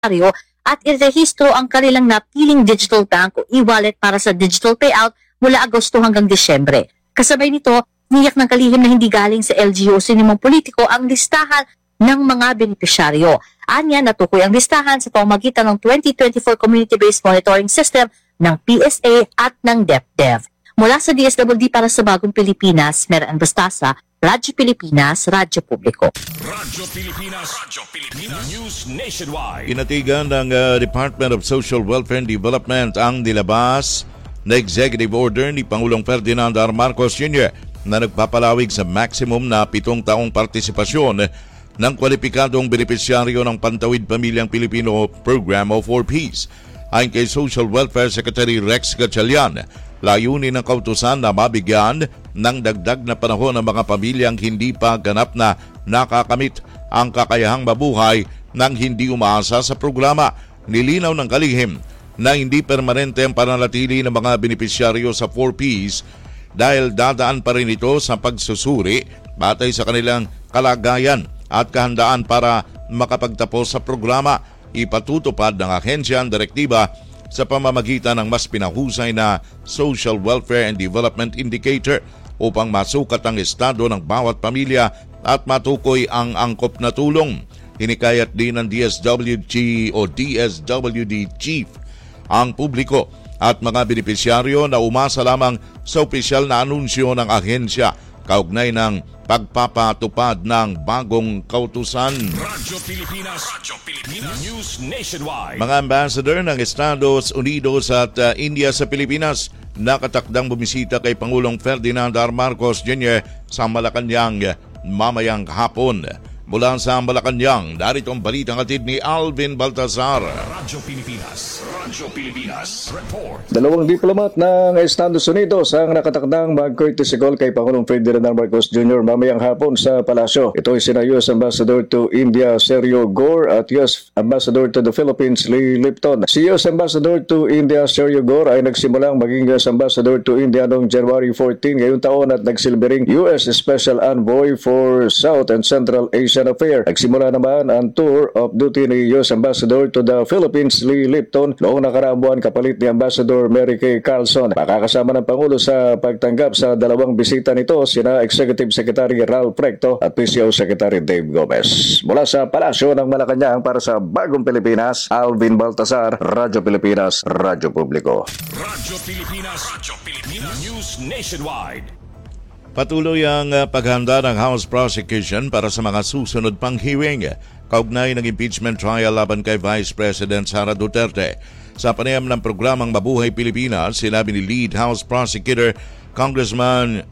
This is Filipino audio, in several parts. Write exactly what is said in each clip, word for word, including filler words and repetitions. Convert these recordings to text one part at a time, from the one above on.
at irehistro ang kanilang napiling digital bank o e-wallet para sa digital payout mula Agosto hanggang Disyembre. Kasabay nito, niyak ng kalihim na hindi galing sa L G U o sinimong politiko ang listahan ng mga benepisyaryo. Anya, natukoy ang listahan sa pamamagitan ng twenty twenty-four Community-Based Monitoring System ng P S A at ng DepDev. Mula sa D S W D para sa Bagong Pilipinas, Meran Bastasa, Radyo Pilipinas, Radyo Publiko. Radyo Pilipinas, Radyo Pilipinas, News Nationwide. Inatigan ng uh, Department of Social Welfare and Development ang nilabas na executive order ni Pangulong Ferdinand R. Marcos Junior na nagpapalawig sa maximum na pitong taong partisipasyon ng kwalipikadong benepisyaryo ng Pantawid Pamilyang Pilipino Program o four Ps. Ayon kay Social Welfare Secretary Rex Gatchalian, layunin ng kautusan na mabigyan ng dagdag na panahon ng mga pamilyang hindi pa ganap na nakakamit ang kakayahang mabuhay nang hindi umaasa sa programa. Nilinaw ng kalihim na hindi permanente ang pananatili ng mga benepisyaryo sa four Ps dahil dadaan pa rin ito sa pagsusuri batay sa kanilang kalagayan at kahandaan para makapagtapos sa programa. Ipatutupad ng ahensya ang direktiba sa pamamagitan ng mas pinahusay na Social Welfare and Development Indicator upang masukat ang estado ng bawat pamilya at matukoy ang angkop na tulong. Hinikayat din ng D S W G o D S W D Chief ang publiko at mga benepisyaryo na umasa lamang sa opisyal na anunsyo ng ahensya kaugnay ng pagpapatupad ng bagong kautusan. Radyo Pilipinas, Radyo Pilipinas, News Nationwide. Mga ambassador ng Estados Unidos at uh, India sa Pilipinas nakatakdang bumisita kay Pangulong Ferdinand R. Marcos Junior sa Malacanang mamayang hapon. Mula sa Malacanang, narito ang balitang hatid ni Alvin Baltazar. Radyo Pilipinas, Radyo Pilipinas, report. Dalawang diplomat ng Estados Unidos ang nakatakdang mag-courtesy call kay Pangulong Ferdinand Marcos Junior mamayang hapon sa palasyo. Ito ay sina U S Ambassador to India Sergio Gore at U S Ambassador to the Philippines Lee Lipton. Si U S Ambassador to India Sergio Gore ay nagsimulang maging U S Ambassador to India noong January fourteen ngayong taon at nagsilbing U S Special Envoy for South and Central Asia Affair. Nagsimula naman ang tour of duty ni U S Ambassador to the Philippines Lee Lipton noong nakaraang buwan kapalit ni Ambassador Mary Kay Carlson. Makakasama ng Pangulo sa pagtanggap sa dalawang bisita nito sina Executive Secretary Ralph Recto at P C O Secretary Dave Gomez. Mula sa Palasyo ng Malacanang para sa Bagong Pilipinas, Alvin Baltasar, Radyo Pilipinas, Radyo Publiko. Radyo Pilipinas, Radyo Pilipinas, News Nationwide. Patuloy ang uh, paghanda ng House Prosecution para sa mga susunod pang hearing kaugnay ng impeachment trial laban kay Vice President Sara Duterte. Sa panayam ng programang Mabuhay Pilipinas, sinabi ni Lead House Prosecutor Congressman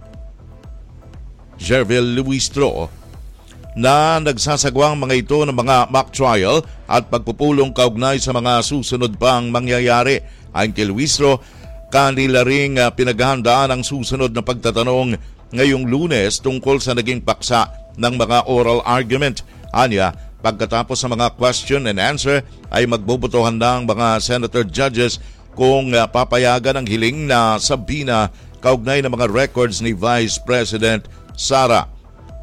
Jervil Luistro na nagsasagwang mga ito ng mga mock trial at pagpupulong kaugnay sa mga susunod pang mangyayari. Ayon kay Luistro, kanila ring uh, pinaghahandaan ang susunod na pagtatanong ngayong Lunes tungkol sa naging paksa ng mga oral argument. Anya, pagkatapos sa mga question and answer ay magbobotohan ng mga senator judges kung uh, papayagan ang hiling na sabina kaugnay ng mga records ni Vice President Sara.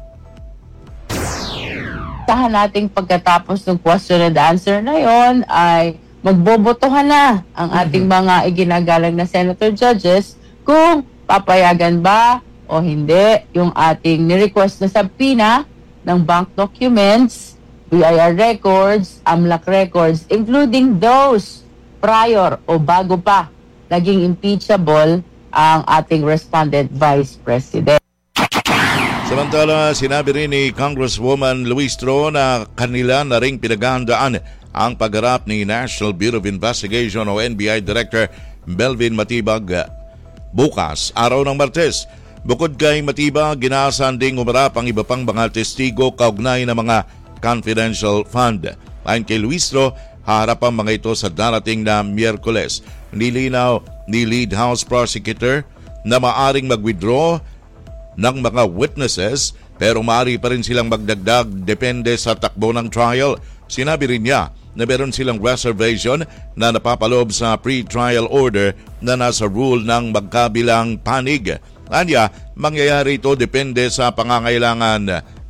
Tahan nating pagkatapos ng question and answer na yon ay magbobotohan na ang ating mga iginagalang na senator judges kung papayagan ba o hindi yung ating ni-request na sabina ng bank documents, B I R records, AMLAC records, including those prior o bago pa naging impeachable ang ating respondent Vice President. Samantala, sinabi rin ni Congresswoman Luistro na kanila na ring pinaghahandaan ang pagharap ni National Bureau of Investigation o N B I Director Melvin Matibag bukas, araw ng Martes. Bukod kay Matibag, ginaasahan ding umarap ang iba pang mga testigo kaugnay ng mga confidential fund. Ayon kay Luistro, haharap ang mga ito sa darating na Miyerkules. Nilinaw ni Lead House Prosecutor na maaring mag-withdraw ng mga witnesses pero maaari pa rin silang magdagdag depende sa takbo ng trial. Sinabi rin niya na meron silang reservation na napapaloob sa pre-trial order na nasa rule ng magkabilang panig. Anya, mangyayari ito depende sa pangangailangan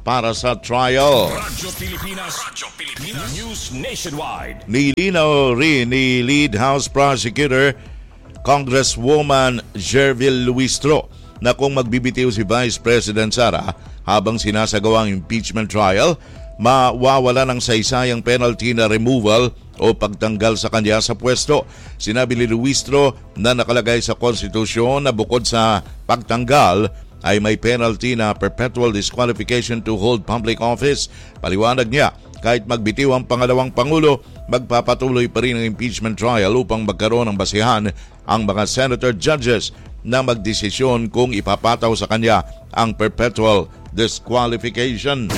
para sa trial. Radyo Pilipinas, Radyo Pilipinas, News Nationwide. Nilinaw rin ni Lead House Prosecutor Congresswoman Jervil Luistro na kung magbibitiw si Vice President Sara habang sinasagawang impeachment trial, mawawala ng saysayang penalty na removal o pagtanggal sa kanya sa pwesto. Sinabi ni Luistro na nakalagay sa konstitusyon na bukod sa pagtanggal ay may penalty na perpetual disqualification to hold public office. Paliwanag niya, kahit magbitiw ang pangalawang Pangulo, magpapatuloy pa rin ang impeachment trial upang magkaroon ng basihan ang mga senator judges na magdesisyon kung ipapataw sa kanya ang perpetual disqualification.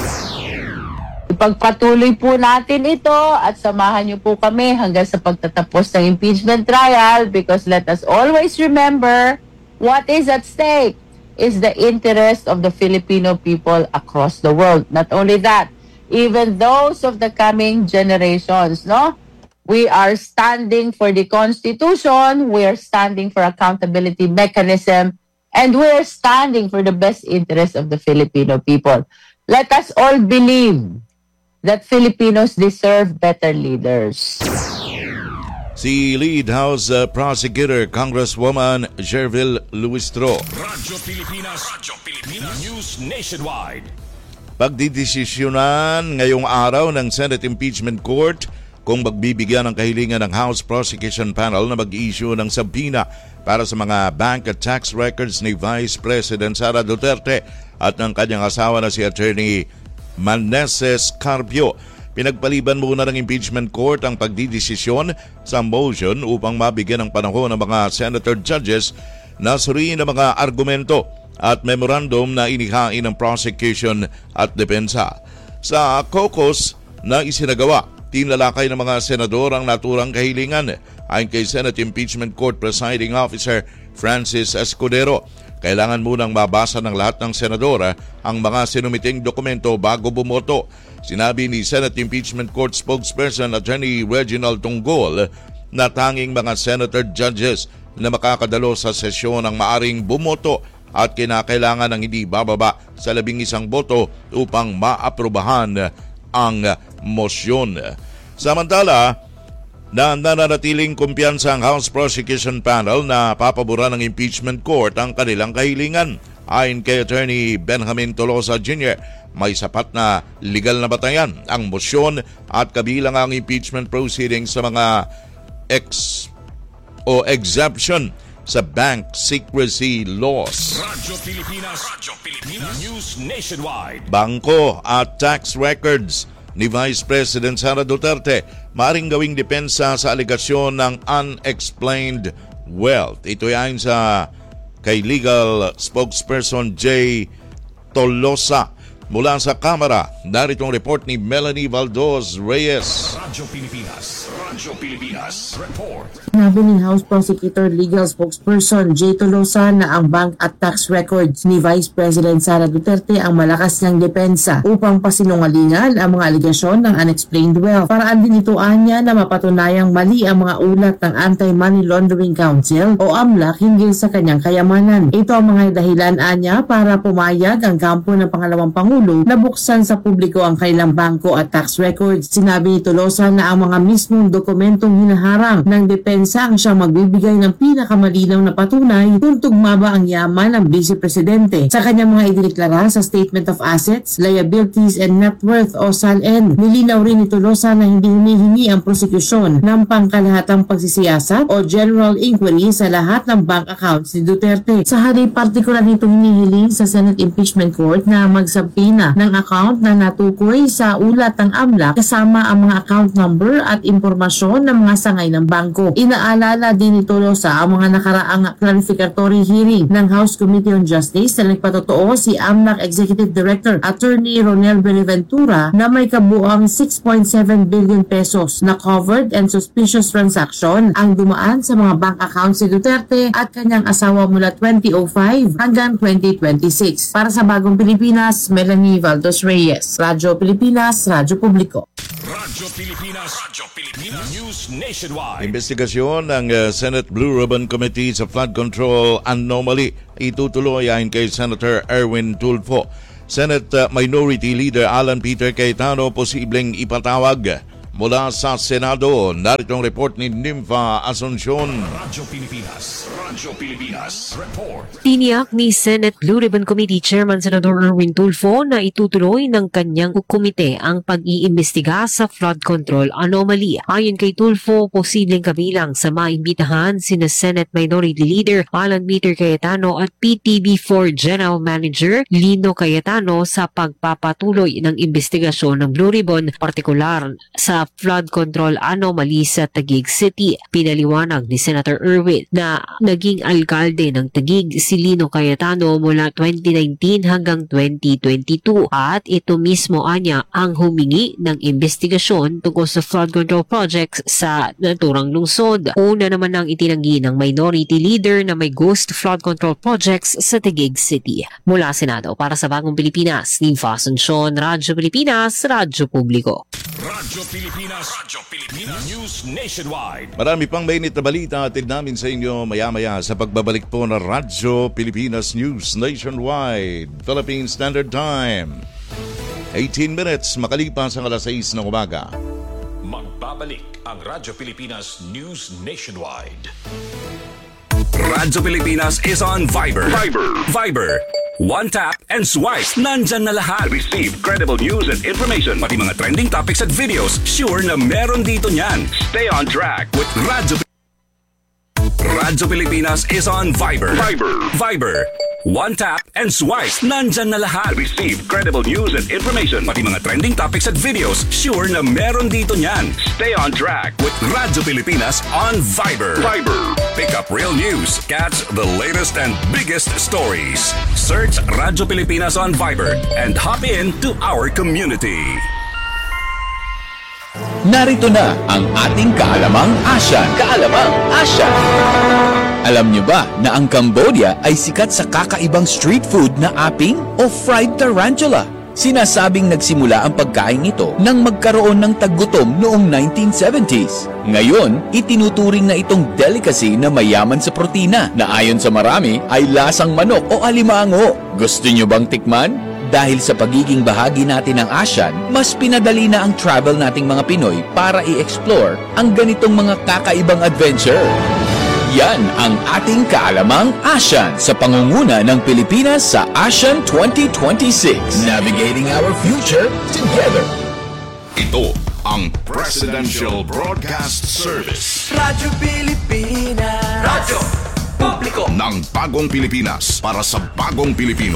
Ipagpatuloy po natin ito at samahan niyo po kami hanggang sa pagtatapos ng impeachment trial, because let us always remember what is at stake is the interest of the Filipino people across the world. Not only that, even those of the coming generations, no? We are standing for the Constitution, we are standing for accountability mechanism, and we are standing for the best interest of the Filipino people. Let us all believe that Filipinos deserve better leaders. Si Lead House uh, Prosecutor Congresswoman Jervil Luistro. Radyo Pilipinas, Radyo Pilipinas, News Nationwide. Pagdidesisyonan ngayong araw ng Senate Impeachment Court kung magbibigyan ng kahilingan ng House Prosecution Panel na mag-issue ng subpoena para sa mga bank at tax records ni Vice President Sara Duterte at ng kanyang asawa na si Attorney Maneses Carpio. Pinagpaliban muna ng impeachment court ang pagdidesisyon sa motion upang mabigyan ng panahon ng mga senator judges na suriin ang mga argumento at memorandum na inihain ng prosecution at depensa. Sa caucus na isinagawa, tinalakay ng mga senador ang naturang kahilingan. Ayon kay Senate Impeachment Court Presiding Officer Francis Escudero, kailangan munang mabasa ng lahat ng senador ang mga sinumiting dokumento bago bumoto. Sinabi ni Senate Impeachment Court spokesperson Attorney Reginald Tunggol na tanging mga senator judges na makakadalo sa sesyon ang maaring bumoto at kinakailangan ng hindi bababa sa labing isang boto upang maaprubahan ang motion. Samantala, na nananatiling kumpiyansa ang House Prosecution Panel na papaboran ng impeachment court ang kanilang kahilingan. Ayon kay Attorney Benjamin Tolosa Junior, may sapat na legal na batayan ang motion at kabilang ang impeachment proceedings sa mga ex o exemption sa bank secrecy laws. Radyo Pilipinas, Radyo Pilipinas, News Nationwide. Bangko at tax records ni Vice President Sara Duterte maaaring gawing depensa sa alegasyon ng unexplained wealth. Ito ay ayon sa kay legal spokesperson J. Tolosa. Mula sa Kamara, narito ang report ni Melanie Valdos Reyes. Radyo Pilipinas, Radyo Pilipinas, report. Sinabi ni House Prosecutor Legal Spokesperson J. Tolosa na ang bank at tax records ni Vice President Sara Duterte ang malakas niyang depensa upang pasinungalingan ang mga aligasyon ng unexplained wealth. Paraan din ito anya na mapatunayang mali ang mga ulat ng Anti-Money Laundering Council o A M L A C hinggil sa kanyang kayamanan. Ito ang mga dahilan anya para pumayag ang kampo ng pangalawang Pangulo na buksan sa publiko ang kailang bangko at tax records. Sinabi ni Tolosa na ang mga mismong dokumentong hinaharang ng depensa ang siyang magbibigay ng pinakamalinaw na patunay kung tugma ba ang yaman ng Vice Presidente sa kanyang mga idineklara sa Statement of Assets, Liabilities and Net Worth o S A L N. Nilinaw rin ni Tolosa na hindi hinihingi ang prosekusyon ng pangkalahatang pagsisiyasat o general inquiry sa lahat ng bank accounts ni Duterte. Sa halip, partikular nito hinihiling sa Senate Impeachment Court na magsabpi ng account na natukoy sa ulat ng A M L A C kasama ang mga account number at impormasyon ng mga sangay ng bangko. Inaalala din ni Tolosa ang mga nakaraang clarificatory hearing ng House Committee on Justice na nagpatotoo si A M L A C Executive Director Attorney Ronel Beneventura na may kabuang six point seven billion pesos na covered and suspicious transaction ang dumaan sa mga bank accounts ni Duterte at kanyang asawa mula twenty oh five hanggang twenty twenty-six. Para sa Bagong Pilipinas, Melanie Valdos Reyes, Radyo Pilipinas, Radyo Publiko. Radyo Pilipinas, Radyo Pilipinas, News Nationwide. Investigasyon ng uh, Senate Blue Ribbon Committee sa flood control anomaly itutuloy ayon kay Senator Erwin Tulfo. Senate uh, Minority Leader Alan Peter Cayetano posibleng ipatawag mula sa Senado. Narito ang report ni Nympha Asuncion. Radyo Pilipinas. Radyo Pilipinas. Report. Tiniyak ni Senate Blue Ribbon Committee Chairman Senador Erwin Tulfo na itutuloy ng kanyang komite ang pag-iimbestiga sa flood control anomaly. Ayon kay Tulfo, posibleng kabilang sa maimbitahan sina Senate Minority Leader Alan Peter Cayetano at P T B four General Manager Lino Cayetano sa pagpapatuloy ng investigasyon ng Blue Ribbon, partikular sa flood control anomaly sa Taguig City. Pinaliwanag ni Senator Erwin na naging alkalde ng Taguig si Lino Cayetano mula twenty nineteen hanggang twenty twenty-two at ito mismo anya ang humingi ng investigasyon tungkol sa flood control projects sa naturang lungsod. Una naman ang itinanggi ng Minority Leader na may ghost flood control projects sa Taguig City. Mula Senado para sa Bagong Pilipinas, Nympha Asuncion, Radyo Pilipinas, Radyo Publiko. Radyo Pilipinas. Radyo Pilipinas. News Nationwide. Marami pang mainit na balita atid namin sa inyo maya-maya sa pagbabalik po ng Radyo Pilipinas News Nationwide. Philippine Standard Time. eighteen minutes makalipas ang alas sais ng umaga. Magbabalik ang Radyo Pilipinas News Nationwide. Radyo Pilipinas is on Viber. Viber. Viber. One tap and swipe. Nandyan na lahat. Receive credible news and information. Pati mga trending topics at videos. Sure na meron dito niyan. Stay on track with Radyo Radyo Pilipinas is on Viber. Viber. Viber. One tap and swipe. Nandyan na lahat. Receive credible news and information. Pati mga trending topics at videos. Sure na meron dito niyan. Stay on track with Radyo Pilipinas on Viber. Viber. Pick up real news. Catch the latest and biggest stories. Search Radyo Pilipinas on Viber and hop in to our community. Narito na ang ating Kaalamang Asyan. Kaalamang Asyan. Alam niyo ba na ang Cambodia ay sikat sa kakaibang street food na aping o fried tarantula? Sinasabing nagsimula ang pagkain ito nang magkaroon ng taggutom noong nineteen seventies. Ngayon, itinuturing na itong delicacy na mayaman sa protina na ayon sa marami ay lasang manok o alimango. Gusto niyo bang tikman? Dahil sa pagiging bahagi natin ng ASEAN, mas pinadali na ang travel nating mga Pinoy para i-explore ang ganitong mga kakaibang adventure. Yan ang ating Kaalamang ASEAN sa pangunguna ng Pilipinas sa ASEAN twenty twenty-six. Navigating our future together. Ito ang Presidential Broadcast Service. Radyo Pilipinas. Radyo Publiko ng Bagong Pilipinas para sa Bagong Pilipino.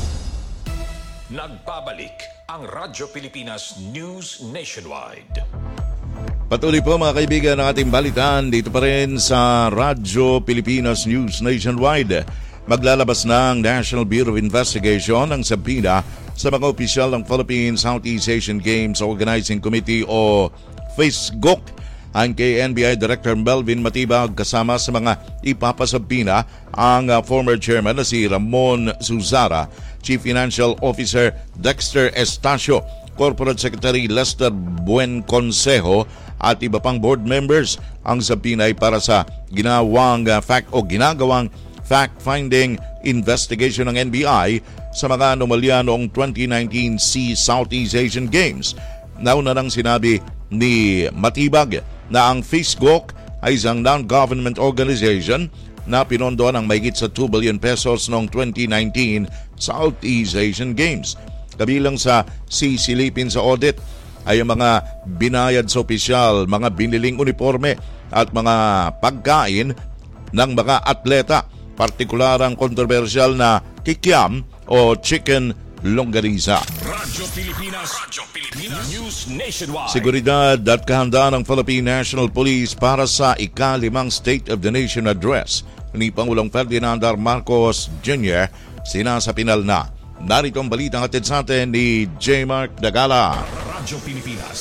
Nagbabalik ang Radyo Pilipinas News Nationwide. Patuloy po mga kaibigan ng ating balitaan dito pa rin sa Radyo Pilipinas News Nationwide. Maglalabas na ang National Bureau of Investigation ng sabina sa mga opisyal ng Philippine Southeast Asian Games Organizing Committee o FACEGOC. Ang kay N B I Director Melvin Matibag kasama sa mga ipapasabina ang uh, former chairman na si Ramon Suzara, Chief Financial Officer Dexter Estacio, Corporate Secretary Lester Buenconsejo at iba pang board members. Ang sabina ay para sa ginawang uh, fact o ginagawang fact-finding investigation ng N B I sa mga anomalya noong twenty nineteen SEA Southeast Asian Games. Nauna nang sinabi ni Matibag na ang FACEGOC ay isang non-government organization na pinondoan ng mahigit sa two billion pesos noong twenty nineteen Southeast Asian Games. Kabilang sa sisilipin sa audit ay ang mga binayad sa opisyal, mga biniling uniforme at mga pagkain ng mga atleta, partikular ang kontrobersyal na kikiam o chicken longganisa. Radyo Pilipinas. Radyo Pilipinas News Nationwide. Seguridad at kahandaan ng Philippine National Police para sa ikalimang State of the Nation Address ni Pangulong Ferdinand R. Marcos Junior sinasapinal na. Narito ang balitang hatid sa atin ni J. Mark Dagala. Radyo Pilipinas.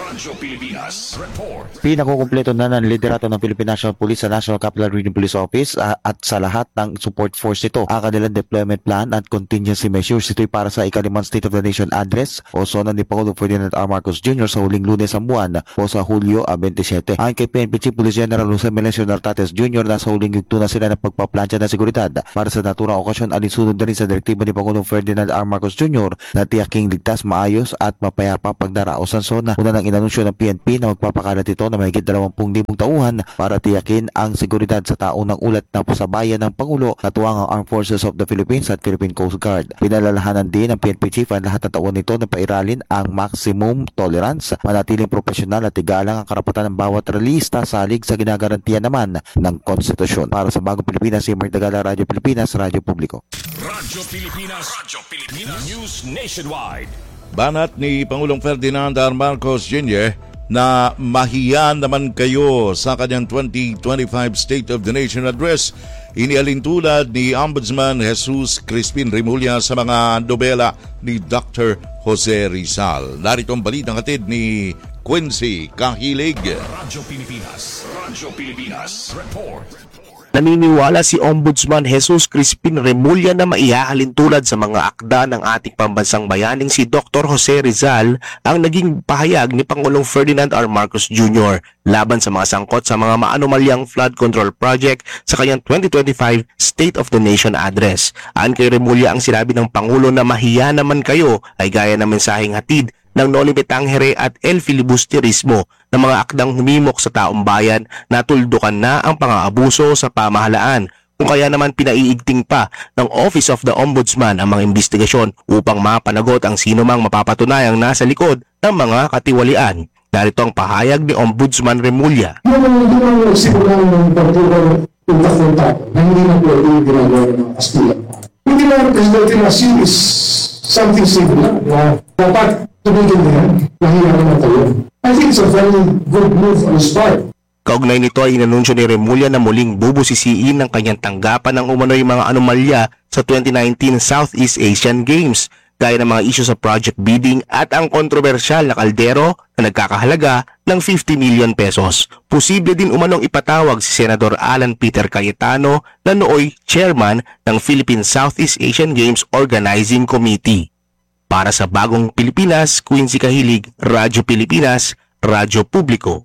Radyo Pilipinas Report. Pinakukumpleto na ng liderato ng Philippine National Police sa National Capital Region Police Office uh, at sa lahat ng support force nito ang kanilang deployment plan at contingency measures. Ito'y para sa ikalimang State of the Nation address o sona ni Pangulong Ferdinand R. Marcos Junior sa huling Lunes ang buwan o sa Hulyo twenty-seven. Ayon kay P N P Chief Police General Jose Melencio Nartates Junior na sa huling yugto na sila ng pagpaplansya ng seguridad para sa naturang okasyon alinsunod na rin sa direktiba ni Pangulong Ferdinand R. Marcos Junior na tiyaking ligtas, maayos at mapayapa pagdaraos ng zona. Una nang inanunsyo ng P N P na magpapakalat ito na mahigit dalawampu't libong tauhan para tiyakin ang seguridad sa taon ng ulat na pasabayan ng Pangulo na tuwang ang Armed Forces of the Philippines at Philippine Coast Guard. Pinalalahanan din ng P N P Chief ang lahat ng tauhan nito na pairalin ang maximum tolerance, manatiling profesional at igalang ang karapatan ng bawat relista salig sa ginagarantiyan naman ng konstitusyon. Para sa Bagong Pilipinas, si Mark Dagala, Radyo Pilipinas, Radyo Publiko. Radyo Pilipinas, Radyo Pilipinas, News Nationwide. Banat ni Pangulong Ferdinand R. Marcos Junior na mahiyan naman kayo sa kanyang twenty twenty-five State of the Nation Address. Inialin tulad ni Ombudsman Jesus Crispin Remulla sa mga nobela ni Doctor Jose Rizal. Narito ang balitang hatid ni Quincy Kahilig. Radyo Pilipinas, Radyo Pilipinas Report. Naniniwala si Ombudsman Jesus Crispin Remulla na maihahalin tulad sa mga akda ng ating pambansang bayaning si Doctor Jose Rizal ang naging pahayag ni Pangulong Ferdinand R. Marcos Junior laban sa mga sangkot sa mga maanomalyang flood control project sa kanyang twenty twenty-five State of the Nation Address. Ayon kay Remulla, ang sinabi ng Pangulo na mahiya naman kayo ay gaya ng mensaheng hatid ng Noli Me Tangere at El Filibusterismo na mga akdang humimok sa taong bayan na tuldukan na ang pang-aabuso sa pamahalaan. Kung kaya naman pinaiigting pa ng Office of the Ombudsman ang mga investigasyon upang mapanagot ang sino mang mapapatunayang nasa likod ng mga katiwalian. Narito ang pahayag ni Ombudsman Remulla. Yung simulang ng pagtulang tuntak ng tao na hindi na pwede yung ginagawa ng Kastila. Hindi na Presidente Nasi is something similar na dapat tumigil na yan, nahiya naman tayo. I think it's a very good move on his part. Kaugnay nito ay inanunsyo ni Remulla na muling bubusisiin ng kanyang tanggapan ng umano'y mga anomalya sa twenty nineteen Southeast Asian Games, gaya ng mga isyu sa project bidding at ang kontrobersyal na kaldero na nagkakahalaga ng fifty million pesos. Posible din umanong ipatawag si Senador Alan Peter Cayetano na nooy chairman ng Philippine Southeast Asian Games Organizing Committee. Para sa Bagong Pilipinas, Quincy Kahilig, Radyo Pilipinas, Radyo Publiko.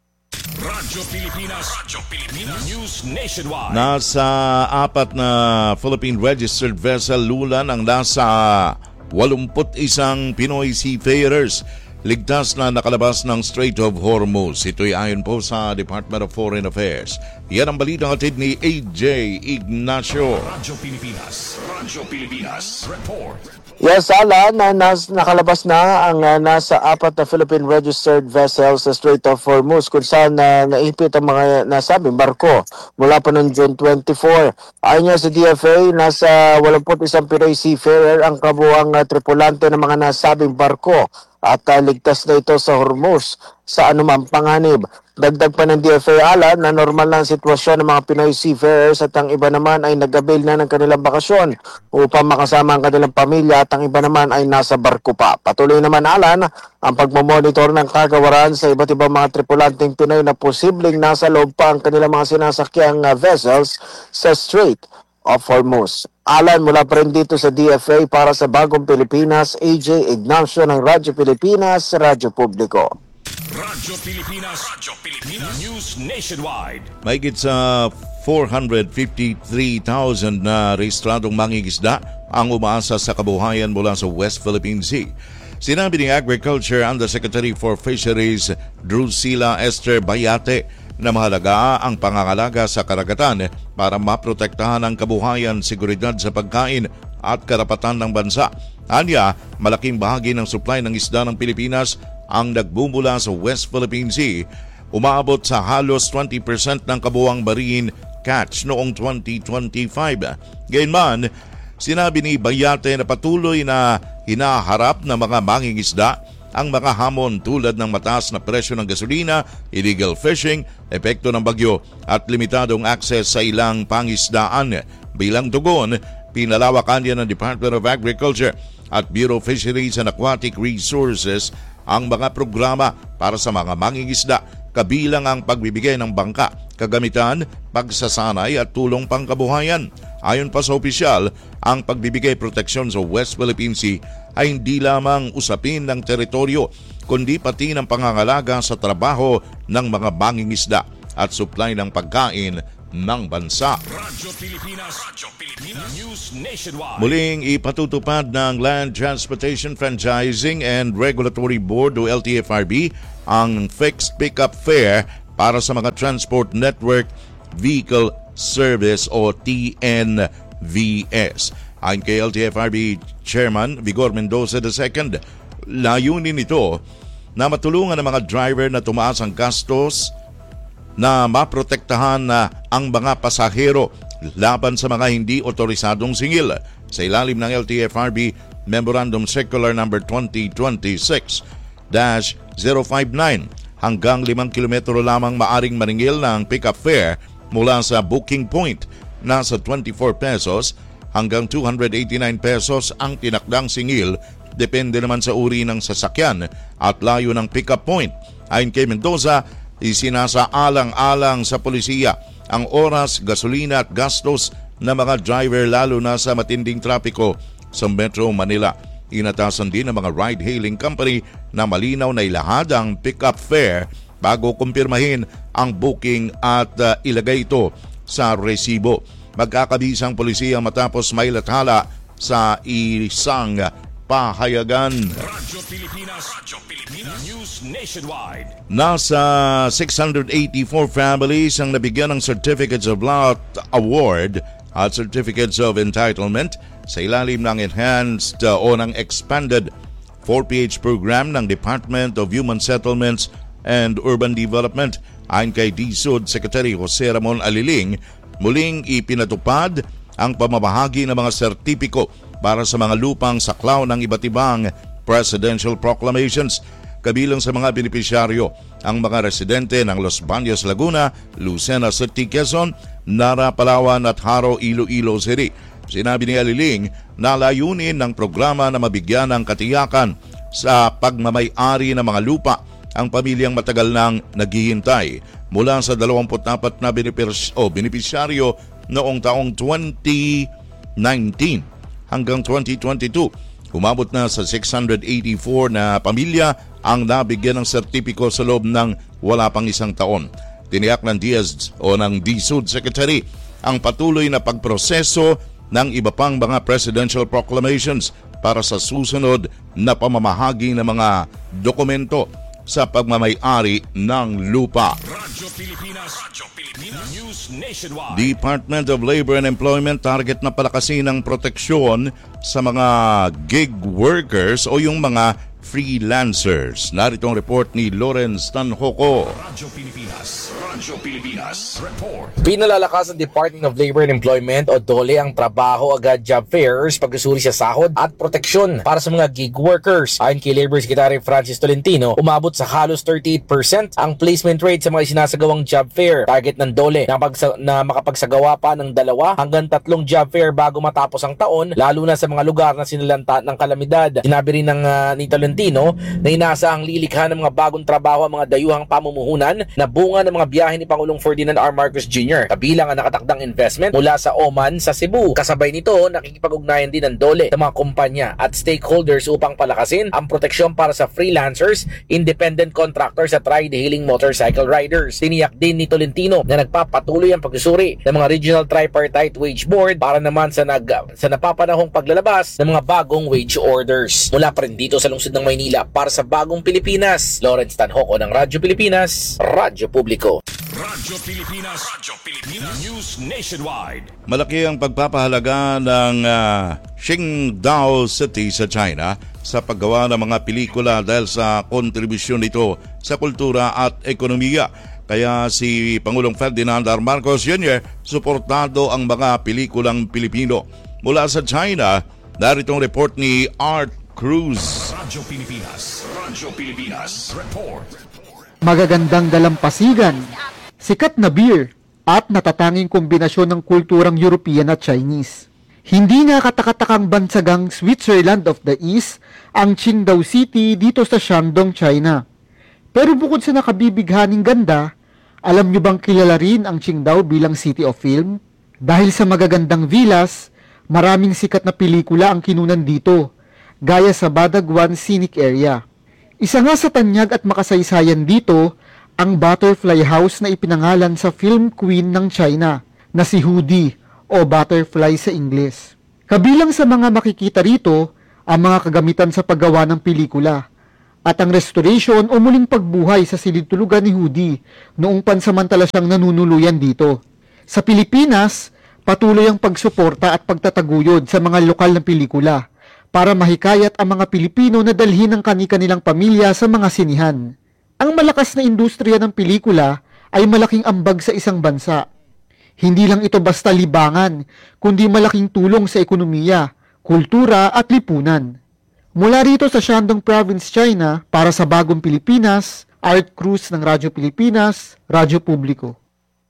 Radyo Pilipinas, Radyo Pilipinas, News Nationwide. Nasa apat na Philippine registered vessel lulan ang nasa walumpu't isang Pinoy seafarers. Ligtas na nakalabas ng Strait of Hormuz. Ito'y ayon po sa Department of Foreign Affairs. Yan ang balitang hatid ni A J Ignacio. Radyo Pilipinas, Radyo Pilipinas Report. Yes, Alan, na nas, nakalabas na ang uh, nasa apat na Philippine registered vessels sa Strait of Hormuz kung saan uh, naipit ang mga nasabing barko mula pa noong June twenty-fourth. Ayon niya sa D F A, nasa walumpu't isang Pinoy seafarer ang kabuuang uh, tripulante ng mga nasabing barko at uh, ligtas na ito sa Hormuz sa anumang panganib. Dagdag pa ng D F A, Alan, na normal na ang sitwasyon ng mga Pinoy seafarers at ang iba naman ay nag-avail na ng kanilang bakasyon upang makasama ang kanilang pamilya at ang iba naman ay nasa barko pa. Patuloy naman, Alan, ang pagmamonitor ng kagawaran sa iba't ibang mga tripulanteng Pinoy na posibleng nasa loob pa ang kanilang mga sinasakyang uh, vessels sa Strait of Hormuz. Alan, mula pa rin dito sa D F A para sa Bagong Pilipinas, A J Ignacio ng Radyo Pilipinas, Radyo Publiko. Radyo Pilipinas, Radyo Pilipinas, News Nationwide. Mahigit sa four hundred fifty-three thousand na rehistradong mangingisda ang umaasa sa kabuhayan mula sa West Philippine Sea. Sinabi ni Agriculture Undersecretary for Fisheries Drusilla Esther Bayate na mahalaga ang pangangalaga sa karagatan para maprotektahan ang kabuhayan, seguridad sa pagkain at karapatan ng bansa. Anya, malaking bahagi ng supply ng isda ng Pilipinas ang nagbumula sa West Philippine Sea, umaabot sa halos twenty percent ng kabuuang marine catch noong twenty twenty-five. Gayunman, sinabi ni Bayate na patuloy na hinaharap ng mga mangingisda ang mga hamon tulad ng mataas na presyo ng gasolina, illegal fishing, epekto ng bagyo at limitadong access sa ilang pangisdaan. Bilang tugon, pinalawakan niya ng Department of Agriculture at Bureau of Fisheries and Aquatic Resources ang mga programa para sa mga mangingisda, kabilang ang pagbibigay ng bangka, kagamitan, pagsasanay at tulong pangkabuhayan. Ayon pa sa opisyal, ang pagbibigay proteksyon sa West Philippine Sea ay hindi lamang usapin ng teritoryo, kundi pati ng pangangalaga sa trabaho ng mga mangingisda at supply ng pagkain ng bansa. Radyo Pilipinas, Radyo Pilipinas, News Nationwide. Muling ipatutupad ng Land Transportation Franchising and Regulatory Board o L T F R B ang fixed pickup fare para sa mga Transport Network Vehicle Service o T N V S. Ayon kay L T F R B Chairman Vigor Mendoza the second, layunin nito na matulungan ang mga driver na tumaas ang gastos na maprotektahan na ang mga pasahero laban sa mga hindi otorisadong singil. Sa ilalim ng L T F R B Memorandum Circular number twenty twenty-six dash zero five nine, hanggang limang kilometro lamang maaring maningil ng pick-up fare mula sa booking point. Nasa twenty-four pesos hanggang two hundred eighty-nine pesos ang tinakdang singil, depende naman sa uri ng sasakyan at layo ng pick-up point. Ayon kay Mendoza, isinasaalang-alang sa polisiya ang oras, gasolina at gastos ng mga driver lalo na sa matinding trapiko sa Metro Manila. Inatasan din ng mga ride-hailing company na malinaw na ilahad ang pick-up fare bago kumpirmahin ang booking at uh, ilagay ito sa resibo. Magkakabisang polisiya matapos may lathala sa isang pahayagan. Radyo Pilipinas, Radyo Pilipinas, News Nationwide. Nasa six hundred eighty-four families ang nabigyan ng Certificates of Lot Award at Certificates of Entitlement sa ilalim ng enhanced uh, o ng expanded four P H program ng Department of Human Settlements and Urban Development. Ayon kay D S U D Secretary Jose Ramon Aliling, muling ipinatupad ang pamamahagi ng mga sertipiko para sa mga lupang saklaw ng iba't ibang presidential proclamations. Kabilang sa mga benepisyaryo ang mga residente ng Los Baños, Laguna, Lucena City, Quezon, Nara, Palawan at Haro, Iloilo City. Sinabi ni Aliling na layunin ng programa na mabigyan ng katiyakan sa pagmamay-ari ng mga lupa ang pamilyang matagal nang naghihintay mula sa twenty-four na benepis- o benepisyaryo noong taong twenty nineteen hanggang twenty twenty-two. Umabot na sa six hundred eighty-four na pamilya ang nabigyan ng sertipiko sa loob ng wala pang isang taon. Tiniyak ng D S o ng D S U D Secretary ang patuloy na pagproseso ng iba pang mga presidential proclamations para sa susunod na pamamahagi ng mga dokumento sa pagmamay-ari ng lupa. Radyo Pilipinas, Radyo Pilipinas, News Nationwide. Department of Labor and Employment target na palakasin ang proteksyon sa mga gig workers o yung mga freelancers. Narito ang report ni Lawrence Tanhoco. Radyo Pilipinas, Radyo Pilipinas, report. Pinalalakas ng Department of Labor and Employment o D O L E ang trabaho agad job fairs, pagsusuri sa sahod at proteksyon para sa mga gig workers. Ayon kay Labor Secretary Francis Tolentino, umabot sa halos thirty-eight percent ang placement rate sa mga sinasagawang job fair. Target ng D O L E na, pagsa- na makapagsagawa pa ng dalawa hanggang tatlong job fair bago matapos ang taon, lalo na sa mga lugar na sinalanta ng kalamidad. Sinabi rin ng uh, ni Tolentino na inaasahang lilikha ng mga bagong trabaho ang mga dayuhang pamumuhunan na bunga ng mga biyahe ni Pangulong Ferdinand R. Marcos Junior Kabilang ang nakatakdang investment mula sa Oman sa Cebu. Kasabay nito, nakikipag-ugnayan din ng D O L E sa mga kumpanya at stakeholders upang palakasin ang proteksyon para sa freelancers, independent contractors at ride-hailing motorcycle riders. Tiniyak din ni Tolentino na nagpapatuloy ang pagsusuri ng mga Regional Tripartite Wage Board para naman sa, nag, sa napapanahong paglalabas ng mga bagong wage orders. Mula pa rin dito sa lungsod ng Maynila para sa Bagong Pilipinas, Lawrence Tanhoco ng Radyo Pilipinas, Radyo Publiko. Radyo Pilipinas, Radyo Pilipinas, News Nationwide. Malaki ang pagpapahalaga ng uh, Qingdao City sa China sa paggawa ng mga pelikula dahil sa kontribusyon nito sa kultura at ekonomiya. Kaya si Pangulong Ferdinand R. Marcos Junior suportado ang mga pelikulang Pilipino. Mula sa China, narito ang report ni Art Cruz. Radyo Pilipinas, Radyo Pilipinas, report. Magagandang dalampasigan, sikat na beer, at natatanging kombinasyon ng kulturang European at Chinese. Hindi nga katakatakang bansagang Switzerland of the East ang Qingdao City dito sa Shandong, China. Pero bukod sa nakabibighaning ganda, alam nyo bang kilala rin ang Qingdao bilang City of Film? Dahil sa magagandang villas, maraming sikat na pelikula ang kinunan dito, gaya sa Badagwan Scenic Area. Isa nga sa tanyag at makasaysayan dito, ang Butterfly House na ipinangalan sa film queen ng China, na si Hudi o Butterfly sa Ingles. Kabilang sa mga makikita rito, ang mga kagamitan sa paggawa ng pelikula, at ang restoration o muling pagbuhay sa silid-tulugan ni Hudi noong pansamantala siyang nanunuluyan dito. Sa Pilipinas, patuloy ang pagsuporta at pagtataguyod sa mga lokal na pelikula para mahikayat ang mga Pilipino na dalhin ang kani-kanilang pamilya sa mga sinihan. Ang malakas na industriya ng pelikula ay malaking ambag sa isang bansa. Hindi lang ito basta libangan, kundi malaking tulong sa ekonomiya, kultura at lipunan. Mula rito sa Shandong Province, China, para sa Bagong Pilipinas, Art Cruz ng Radyo Pilipinas, Radyo Publiko.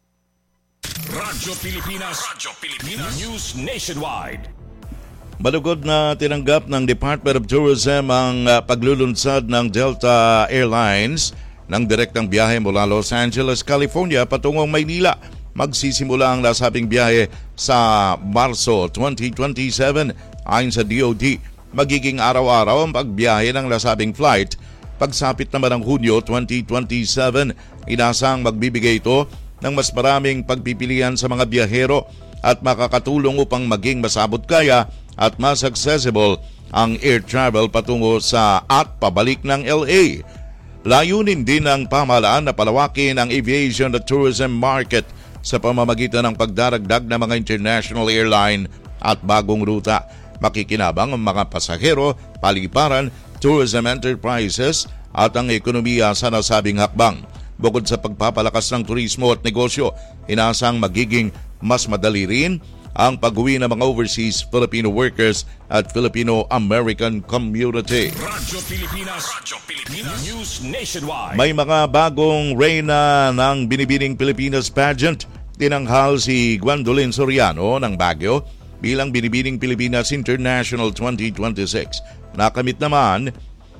Radyo Pilipinas, Radyo Pilipinas News Nationwide. Malugod na tinanggap ng Department of Tourism ang uh, paglulunsad ng Delta Airlines ng direktang biyahe mula Los Angeles, California patungong Maynila. Magsisimula ang nasabing biyahe sa Marso twenty twenty-seven. Ayon sa D O T, magiging araw-araw ang pagbiyahe ng nasabing flight. Pagsapit naman ng Hunyo twenty twenty-seven, inasang magbibigay ito ng mas maraming pagpipilian sa mga biyahero at makakatulong upang maging masabot kaya at mas accessible ang air travel patungo sa at pabalik ng L A. Layunin din ng pamahalaan na palawakin ang aviation at tourism market sa pamamagitan ng pagdaragdag ng mga international airline at bagong ruta. Makikinabang ang mga pasahero, paliparan, tourism enterprises at ang ekonomiya sa nasabing hakbang. Bukod sa pagpapalakas ng turismo at negosyo, inaasang magiging mas madali rin ang pag-uwi ng mga overseas Filipino workers at Filipino-American community. Radyo Pilipinas, Radyo Pilipinas News Nationwide. May mga bagong reyna ng Binibining Pilipinas pageant. Tinanghal si Gwendolyn Soriano ng Baguio bilang Binibining Pilipinas International twenty twenty-six. Nakamit naman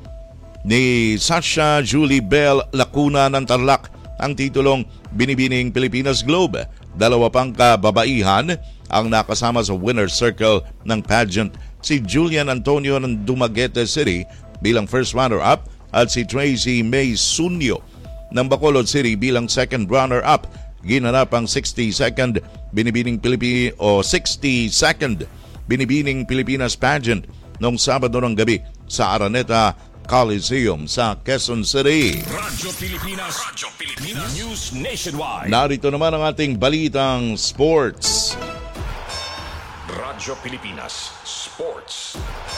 ni Sasha Julie Bell Lacuna ng Tarlac ang titulong Binibining Pilipinas Globe. Dalawa pang kababaihan ang nakasama sa winner's circle ng pageant, si Julian Antonio ng Dumaguete City bilang first runner-up at si Tracy May Sunyo ng Bacolod City bilang second runner-up. Ginanap ang sixty-second Binibining Pilipi o sixty-second Binibining Pilipinas pageant noong Sabado ng gabi sa Araneta Coliseum sa Quezon City. Radyo Pilipinas, Radyo Pilipinas News Nationwide. Narito naman ang ating balitang sports. Radyo Pilipinas Sports.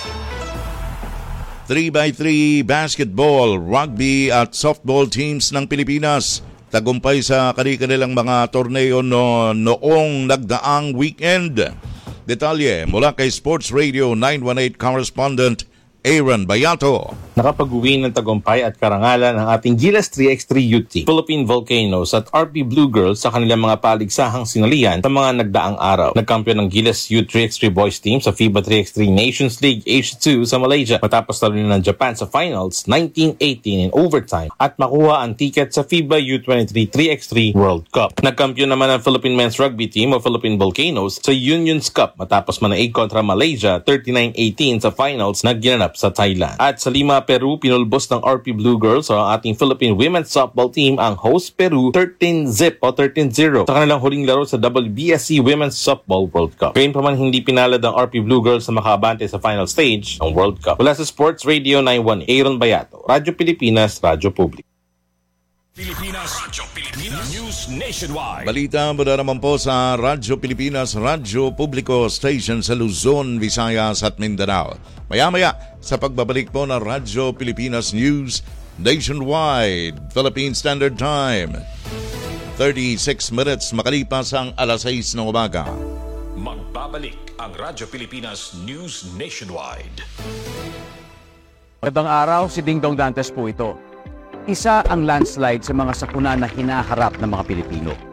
three by three basketball, rugby at softball teams ng Pilipinas tagumpay sa kanilang mga torneo no, noong nagdaang weekend. Detalye mula kay Sports Radio nine one eight correspondent Aaron Bayato. Nakapag-uwi ng tagumpay at karangalan ng ating Gilas three by three U T, Philippine Volcanoes at R P Blue Girls sa kanilang mga paligsahang sinalihan sa mga nagdaang araw. Nagkampiyon ng Gilas U three by three boys team sa FIBA three by three Nations League Asia two sa Malaysia matapos talunin ng Japan sa finals nineteen eighteen in overtime at makuha ang ticket sa FIBA U twenty-three three by three World Cup. Nagkampiyon naman ang Philippine Men's Rugby Team o Philippine Volcanoes sa Unions Cup matapos manaig kontra Malaysia thirty-nine eighteen sa finals na ginanap sa Thailand. At sa Lima, Peru, pinulbos ng R P Blue Girls o ang ating Philippine Women's Softball Team ang host Peru thirteen zip o thirteen zero sa kanilang huling laro sa W B S C Women's Softball World Cup. Ngayon pa man hindi pinalad ang R P Blue Girls na makaabante sa final stage ng World Cup. Mula sa Sports Radio nine one eight, Aaron Bayato, Radyo Pilipinas, Radyo Publiko. Pilipinas, Radyo Pilipinas News Nationwide. Balita mula naman po sa Radyo Pilipinas, Radyo Publiko Station sa Luzon, Visayas at Mindanao. Maya-maya sa pagbabalik po ng Radyo Pilipinas News Nationwide, Philippine Standard Time. thirty-six minutes makalipas ang alas sais ng umaga. Magbabalik ang Radyo Pilipinas News Nationwide. Magandang araw, si Ding Dong Dantes po ito. Isa ang landslide sa mga sakuna na hinaharap ng mga Pilipino.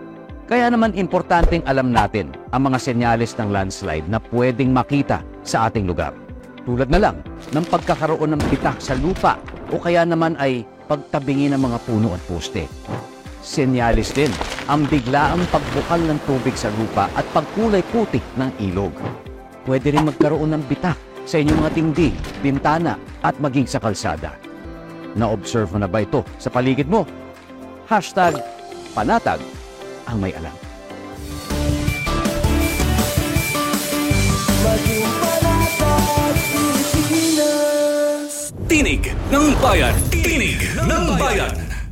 Kaya naman importanteng alam natin ang mga senyales ng landslide na pwedeng makita sa ating lugar. Tulad na lang ng pagkakaroon ng bitak sa lupa o kaya naman ay pagtabingi ng mga puno at poste. Senyales din ang biglaang pagbukal ng tubig sa lupa at pagkulay putik ng ilog. Pwede rin magkaroon ng bitak sa inyong mga tingdig, bintana at maging sa kalsada. Na-observe mo na ba ito sa paligid mo? Hashtag panatag ang may alam. Tinig ng Bayan! Tinig ng Bayan!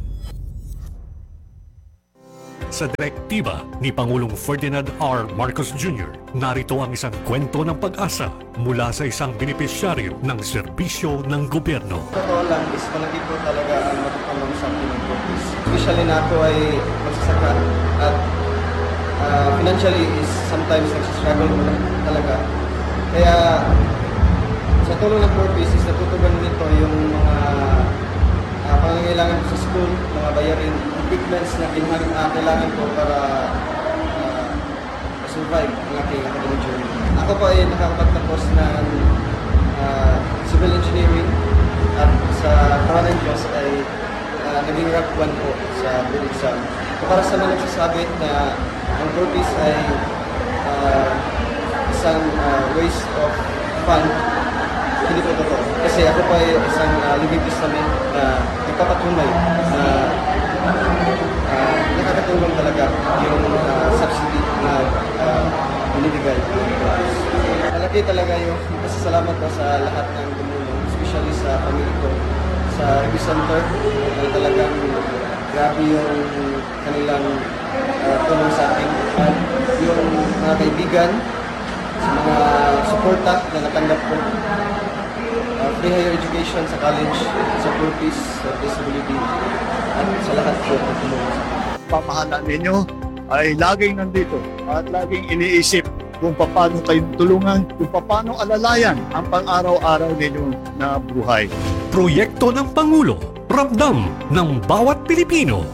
Sa direktiba ni Pangulong Ferdinand R. Marcos Junior, narito ang isang kwento ng pag-asa mula sa isang benepisyaryo ng serbisyo ng gobyerno. Totoo lang is malaki po talaga ang matutulong sa akin ng purpose. Especially na ako ay magsasaka at uh, financially is sometimes nagsistruggle mo talaga. Kaya sa tulong ng purpose is natutugan nito yung mga uh, pangangailangan ko sa school, mga bayarin, equipments na kinahangin uh, kailangan ko para uh, survive ang aking academic journey. Ako po ay nakakapagtapos ng uh, civil engineering at sa kawan ng Diyos ay uh, naging rank one po sa board exam. So, para sa mga nagsasabi na ang purpose ay uh, isang uh, waste of fund, hindi po totoo. Kasi ako pa ay isang uh, living testament na nagpapatunay na uh, nakakatulong talaga yung uh, subsidy na uh, binibigay. Malaki talaga yung pasasalamat ko sa lahat ng tumulong, especially sa pamilya ko, sa Review Center, na talagang grabe yung kanilang uh, tulong sa akin. At yung mga kaibigan, sa mga suporta na natanggap ko, uh, free higher education sa college, sa purpose, sa disability, at sa lahat po ng tumulong sa akin. Pamahalaan ninyo ay laging nandito at laging iniisip kung paano kayong tulungan, kung paano alalayan ang pang-araw-araw ninyo na buhay. Proyekto ng Pangulo, ramdam ng bawat Pilipino.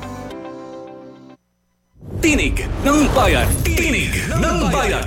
Tinig ng Bayan! Tinig ng Bayan!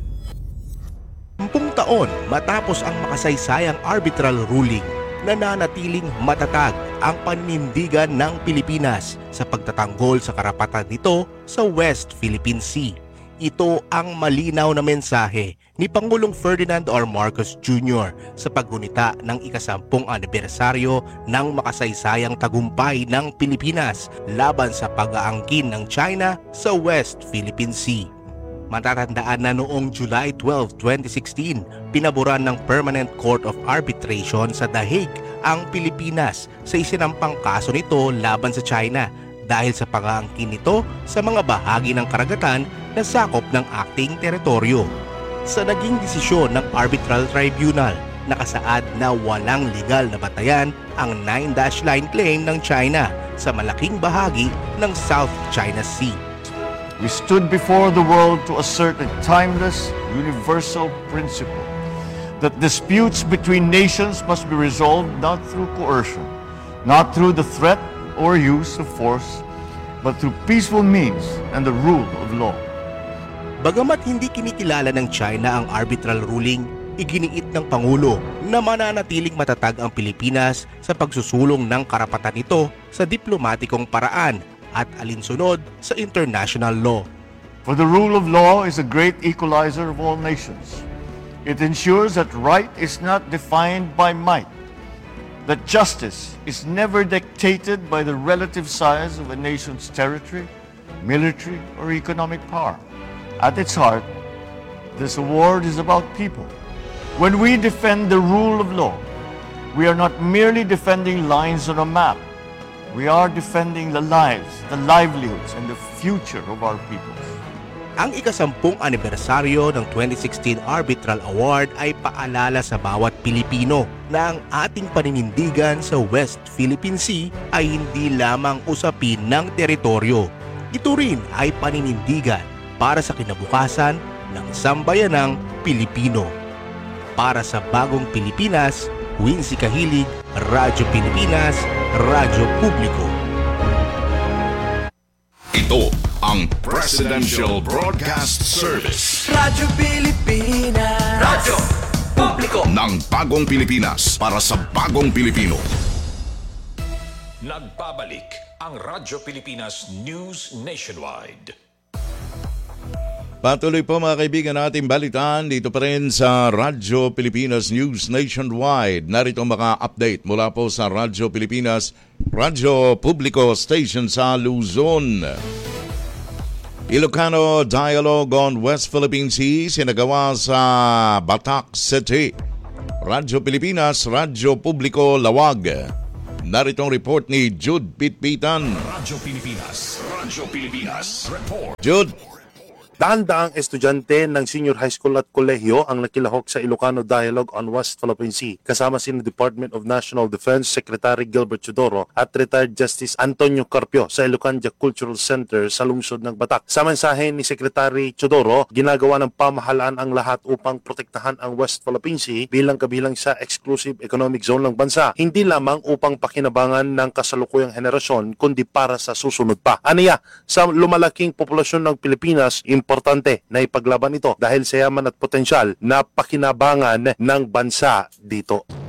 Sampung taon matapos ang makasaysayang arbitral ruling, nananatiling matatag ang paninindigan ng Pilipinas sa pagtatanggol sa karapatan nito sa West Philippine Sea. Ito ang malinaw na mensahe ni Pangulong Ferdinand R. Marcos Junior sa paggunita ng ikasampung anibersaryo ng makasaysayang tagumpay ng Pilipinas laban sa pag-aangkin ng China sa West Philippine Sea. Matatandaan na noong July twelfth, twenty sixteen, pinaboran ng Permanent Court of Arbitration sa The Hague ang Pilipinas sa isinampang kaso nito laban sa China dahil sa pag-aangkin nito sa mga bahagi ng karagatan na sakop ng ating teritoryo. Sa naging desisyon ng Arbitral Tribunal, nakasaad na walang legal na batayan ang Nine Dash Line claim ng China sa malaking bahagi ng South China Sea. We stood before the world to assert a timeless, universal principle that disputes between nations must be resolved not through coercion, not through the threat or use of force, but through peaceful means and the rule of law. Bagamat hindi kinikilala ng China ang arbitral ruling, iginiit ng Pangulo na mananatiling matatag ang Pilipinas sa pagsusulong ng karapatan nito sa diplomatikong paraan at alinsunod sa international law. For the rule of law is a great equalizer of all nations. It ensures that right is not defined by might, that justice is never dictated by the relative size of a nation's territory, military, or economic power. At its heart, this award is about people. When we defend the rule of law, we are not merely defending lines on a map. We are defending the lives, the livelihoods, and the future of our peoples. Ang ikasampung anibersaryo ng twenty sixteen Arbitral Award ay paalala sa bawat Pilipino na ang ating paninindigan sa West Philippine Sea ay hindi lamang usapin ng teritoryo. Ito rin ay paninindigan para sa kinabukasan ng sambayanang Pilipino. Para sa Bagong Pilipinas, Wincy Kahilig, Radyo Pilipinas, Radyo Publiko. Ito ang Presidential Broadcast Service. Radyo Pilipinas. Radyo Publiko ng bagong Pilipinas para sa bagong Pilipino. Nagbabalik ang Radyo Pilipinas News Nationwide. Patuloy po mga kaibigan natin balitaan dito pa rin sa Radyo Pilipinas News Nationwide. Narito mga update mula po sa Radyo Pilipinas, Radyo Publiko Station sa Luzon. Ilocano Dialogue on West Philippine Sea sinagawa sa Batac City. Radyo Pilipinas, Radyo Publiko Lawag. Naritong report ni Jude Pitpitan. Radyo Pilipinas, Radyo Pilipinas, report. Jude. Daan-daang estudyante ng senior high school at kolehiyo ang nakilahok sa Ilocano Dialogue on West Philippine Sea kasama si Department of National Defense Secretary Gilbert Chodoro at retired Justice Antonio Carpio sa Ilocania Cultural Center sa lungsod ng Batac. Sa mensahe ni Secretary Chodoro, ginagawa ng pamahalaan ang lahat upang protektahan ang West Philippine Sea bilang kabilang sa exclusive economic zone ng bansa, hindi lamang upang pakinabangan ng kasalukuyang henerasyon kundi para sa susunod pa. Aniya, sa lumalaking populasyon ng Pilipinas, importante na ipaglaban ito dahil sa yaman at potensyal na pakinabangan ng bansa dito.